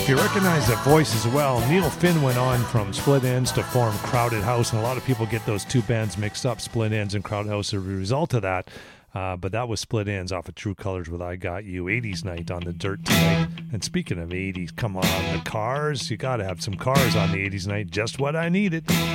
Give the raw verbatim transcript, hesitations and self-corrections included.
If you recognize that voice as well, Neil Finn went on from Split Enz to form Crowded House, and a lot of people get those two bands mixed up, Split Enz and Crowded House, as a result of that. Uh, but that was Split Enz off of True Colors with I Got You. eighties night on the Dirt tonight. And speaking of eighties, come on, the Cars. You got to have some Cars on the eighties night. Just what I needed.